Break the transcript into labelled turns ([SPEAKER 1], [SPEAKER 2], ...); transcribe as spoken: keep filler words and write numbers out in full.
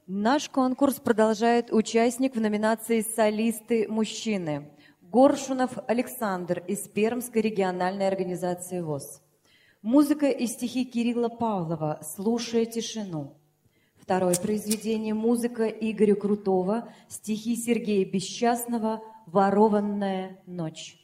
[SPEAKER 1] Наш конкурс продолжает участник в номинации «Солисты мужчины» Горшунов Александр из Пермской региональной организации ВОС. Музыка и стихи Кирилла Павлова «Слушая тишину». Второе произведение — музыка Игоря Крутого, стихи Сергея Бесчастного «Ворованная ночь».